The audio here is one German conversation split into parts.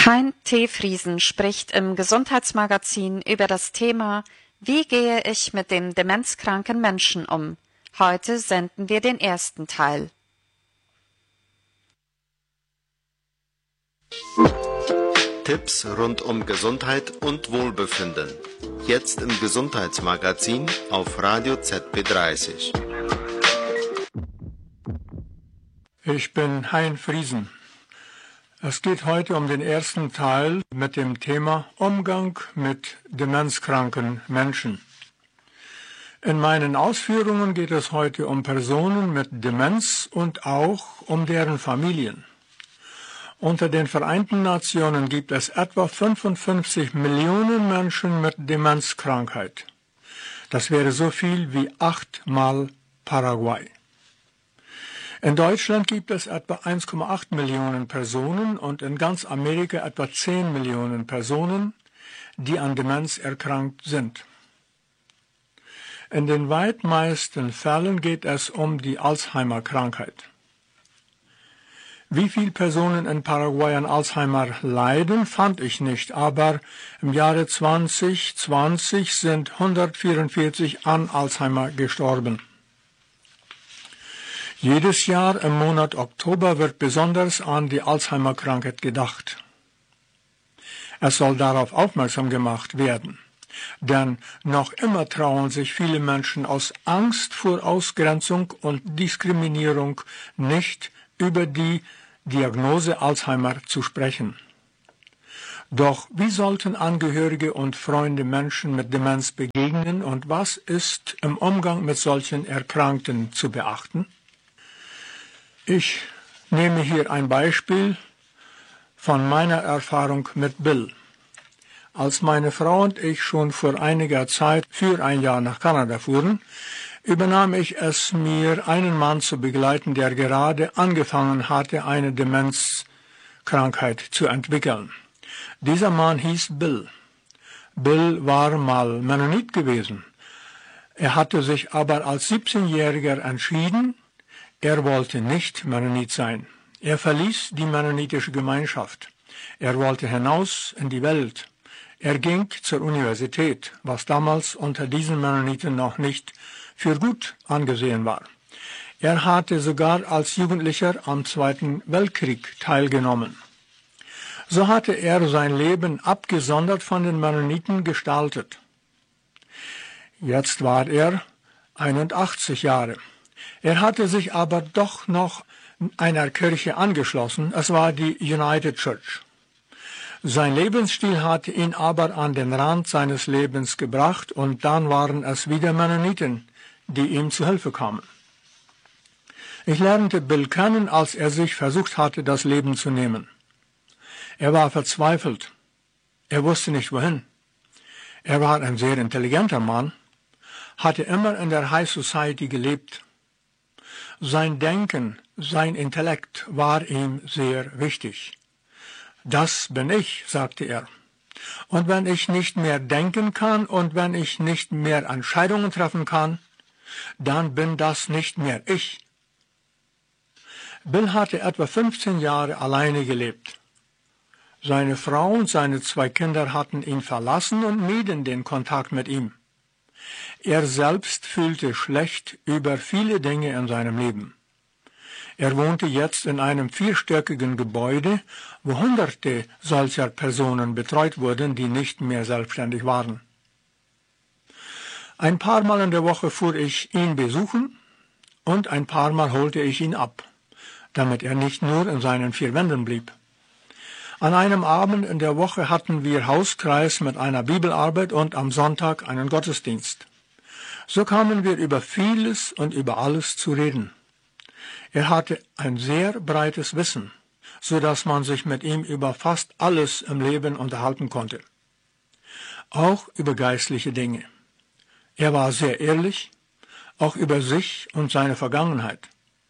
Hein T. Friesen spricht im Gesundheitsmagazin über das Thema Wie gehe ich mit dem demenzkranken Menschen um? Heute senden wir den ersten Teil. Tipps rund um Gesundheit und Wohlbefinden. Jetzt im Gesundheitsmagazin auf Radio ZB30. Ich bin Hein Friesen. Es geht heute um den ersten Teil mit dem Thema Umgang mit demenzkranken Menschen. In meinen Ausführungen geht es heute um Personen mit Demenz und auch um deren Familien. Unter den Vereinten Nationen gibt es etwa 55 Millionen Menschen mit Demenzkrankheit. Das wäre so viel wie 8-mal Paraguay. In Deutschland gibt es etwa 1,8 Millionen Personen und in ganz Amerika etwa 10 Millionen Personen, die an Demenz erkrankt sind. In den weit meisten Fällen geht es um die Alzheimer-Krankheit. Wie viele Personen in Paraguay an Alzheimer leiden, fand ich nicht, aber im Jahre 2020 sind 144 an Alzheimer gestorben. Jedes Jahr im Monat Oktober wird besonders an die Alzheimer-Krankheit gedacht. Es soll darauf aufmerksam gemacht werden, denn noch immer trauen sich viele Menschen aus Angst vor Ausgrenzung und Diskriminierung nicht über die Diagnose Alzheimer zu sprechen. Doch wie sollten Angehörige und Freunde Menschen mit Demenz begegnen und was ist im Umgang mit solchen Erkrankten zu beachten? Ich nehme hier ein Beispiel von meiner Erfahrung mit Bill. Als meine Frau und ich schon vor einiger Zeit für ein Jahr nach Kanada fuhren, übernahm ich es mir, einen Mann zu begleiten, der gerade angefangen hatte, eine Demenzkrankheit zu entwickeln. Dieser Mann hieß Bill. Bill war mal Mennonit gewesen. Er hatte sich aber als 17-Jähriger entschieden, er wollte nicht Mennonit sein. Er verließ die mennonitische Gemeinschaft. Er wollte hinaus in die Welt. Er ging zur Universität, was damals unter diesen Mennoniten noch nicht für gut angesehen war. Er hatte sogar als Jugendlicher am Zweiten Weltkrieg teilgenommen. So hatte er sein Leben abgesondert von den Mennoniten gestaltet. Jetzt war er 81 Jahre. Er hatte sich aber doch noch einer Kirche angeschlossen, es war die United Church. Sein Lebensstil hatte ihn aber an den Rand seines Lebens gebracht und dann waren es wieder Mennoniten, die ihm zu Hilfe kamen. Ich lernte Bill kennen, als er sich versucht hatte, das Leben zu nehmen. Er war verzweifelt. Er wusste nicht wohin. Er war ein sehr intelligenter Mann, hatte immer in der High Society gelebt. Sein Denken, sein Intellekt war ihm sehr wichtig. Das bin ich, sagte er. Und wenn ich nicht mehr denken kann und wenn ich nicht mehr Entscheidungen treffen kann, dann bin das nicht mehr ich. Bill hatte etwa 15 Jahre alleine gelebt. Seine Frau und seine 2 Kinder hatten ihn verlassen und mieden den Kontakt mit ihm. Er selbst fühlte schlecht über viele Dinge in seinem Leben. Er wohnte jetzt in einem 4-stöckigen Gebäude, wo Hunderte solcher Personen betreut wurden, die nicht mehr selbstständig waren. Ein paar Mal in der Woche fuhr ich ihn besuchen und ein paar Mal holte ich ihn ab, damit er nicht nur in seinen 4 Wänden blieb. An einem Abend in der Woche hatten wir Hauskreis mit einer Bibelarbeit und am Sonntag einen Gottesdienst. So kamen wir über vieles und über alles zu reden. Er hatte ein sehr breites Wissen, so dass man sich mit ihm über fast alles im Leben unterhalten konnte. Auch über geistliche Dinge. Er war sehr ehrlich, auch über sich und seine Vergangenheit.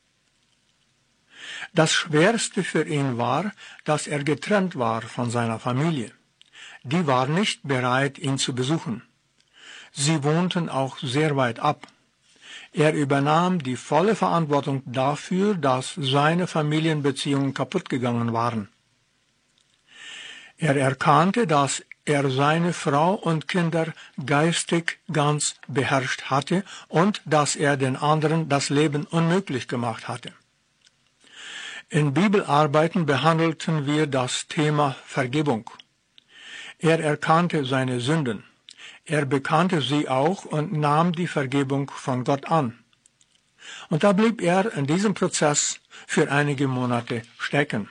Das Schwerste für ihn war, dass er getrennt war von seiner Familie. Die war nicht bereit, ihn zu besuchen. Sie wohnten auch sehr weit ab. Er übernahm die volle Verantwortung dafür, dass seine Familienbeziehungen kaputt gegangen waren. Er erkannte, dass er seine Frau und Kinder geistig ganz beherrscht hatte und dass er den anderen das Leben unmöglich gemacht hatte. In Bibelarbeiten behandelten wir das Thema Vergebung. Er erkannte seine Sünden. Er bekannte sie auch und nahm die Vergebung von Gott an. Und da blieb er in diesem Prozess für einige Monate stecken.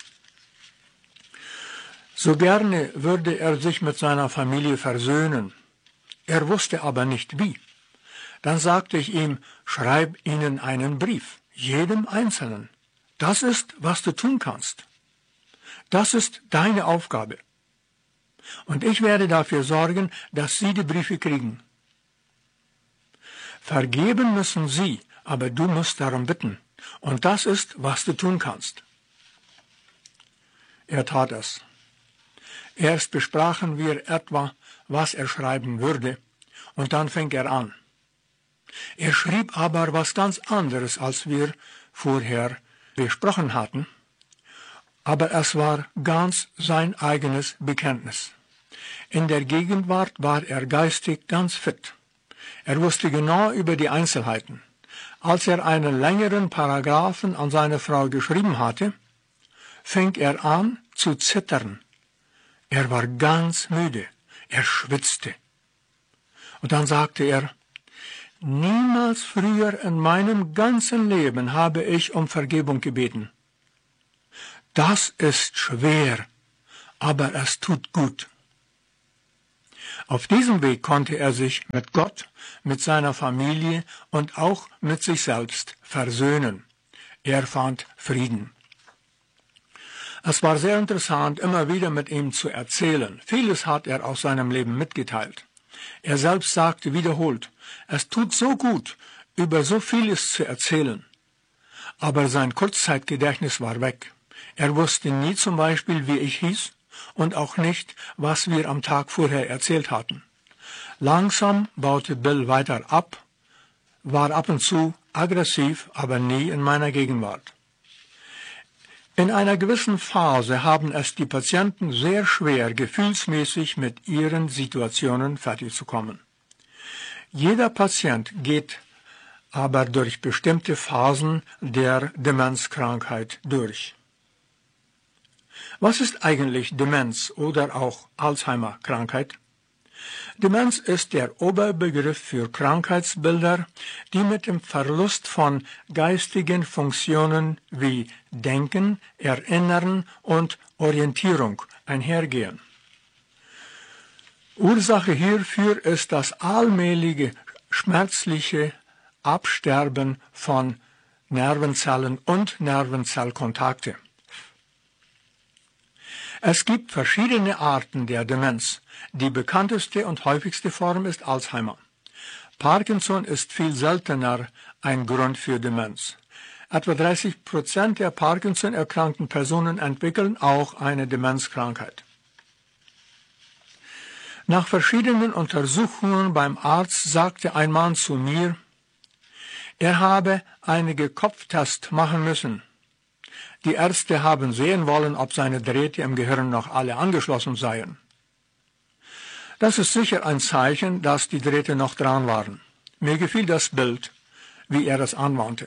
So gerne würde er sich mit seiner Familie versöhnen. Er wusste aber nicht wie. Dann sagte ich ihm, schreib ihnen einen Brief, jedem Einzelnen. Das ist, was du tun kannst. Das ist deine Aufgabe. Und ich werde dafür sorgen, dass sie die Briefe kriegen. Vergeben müssen sie, aber du musst darum bitten. Und das ist, was du tun kannst. Er tat es. Erst besprachen wir etwa, was er schreiben würde, und dann fing er an. Er schrieb aber was ganz anderes, als wir vorher besprochen hatten, aber es war ganz sein eigenes Bekenntnis. In der Gegenwart war er geistig ganz fit. Er wusste genau über die Einzelheiten. Als er einen längeren Paragraphen an seine Frau geschrieben hatte, fing er an zu zittern. Er war ganz müde, er schwitzte. Und dann sagte er, niemals früher in meinem ganzen Leben habe ich um Vergebung gebeten. Das ist schwer, aber es tut gut. Auf diesem Weg konnte er sich mit Gott, mit seiner Familie und auch mit sich selbst versöhnen. Er fand Frieden. Es war sehr interessant, immer wieder mit ihm zu erzählen. Vieles hat er aus seinem Leben mitgeteilt. Er selbst sagte wiederholt, es tut so gut, über so vieles zu erzählen. Aber sein Kurzzeitgedächtnis war weg. Er wusste nie zum Beispiel, wie ich hieß und auch nicht, was wir am Tag vorher erzählt hatten. Langsam baute Bill weiter ab, war ab und zu aggressiv, aber nie in meiner Gegenwart. In einer gewissen Phase haben es die Patienten sehr schwer, gefühlsmäßig mit ihren Situationen fertig zu kommen. Jeder Patient geht aber durch bestimmte Phasen der Demenzkrankheit durch. Was ist eigentlich Demenz oder auch Alzheimer-Krankheit? Demenz ist der Oberbegriff für Krankheitsbilder, die mit dem Verlust von geistigen Funktionen wie Denken, Erinnern und Orientierung einhergehen. Ursache hierfür ist das allmähliche, schmerzliche Absterben von Nervenzellen und Nervenzellkontakte. Es gibt verschiedene Arten der Demenz. Die bekannteste und häufigste Form ist Alzheimer. Parkinson ist viel seltener ein Grund für Demenz. Etwa 30% der Parkinson-erkrankten Personen entwickeln auch eine Demenzkrankheit. Nach verschiedenen Untersuchungen beim Arzt sagte ein Mann zu mir, er habe einige Kopftests machen müssen. Die Ärzte haben sehen wollen, ob seine Drähte im Gehirn noch alle angeschlossen seien. Das ist sicher ein Zeichen, dass die Drähte noch dran waren. Mir gefiel das Bild, wie er es anwandte.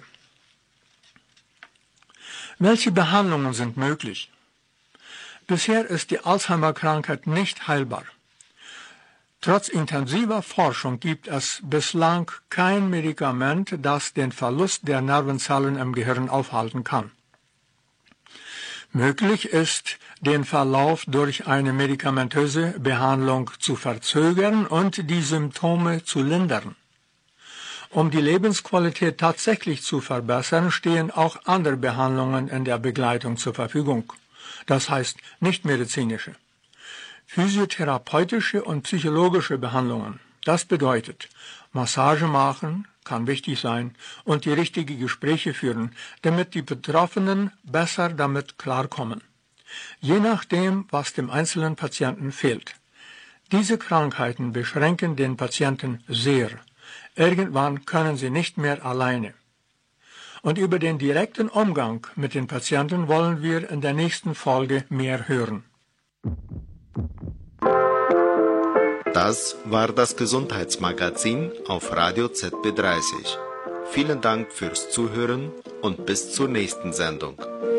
Welche Behandlungen sind möglich? Bisher ist die Alzheimer-Krankheit nicht heilbar. Trotz intensiver Forschung gibt es bislang kein Medikament, das den Verlust der Nervenzellen im Gehirn aufhalten kann. Möglich ist, den Verlauf durch eine medikamentöse Behandlung zu verzögern und die Symptome zu lindern. Um die Lebensqualität tatsächlich zu verbessern, stehen auch andere Behandlungen in der Begleitung zur Verfügung. Das heißt nicht medizinische. Physiotherapeutische und psychologische Behandlungen. Das bedeutet, Massage machen kann wichtig sein und die richtigen Gespräche führen, damit die Betroffenen besser damit klarkommen. Je nachdem, was dem einzelnen Patienten fehlt. Diese Krankheiten beschränken den Patienten sehr. Irgendwann können sie nicht mehr alleine. Und über den direkten Umgang mit den Patienten wollen wir in der nächsten Folge mehr hören. Das war das Gesundheitsmagazin auf Radio ZB30. Vielen Dank fürs Zuhören und bis zur nächsten Sendung.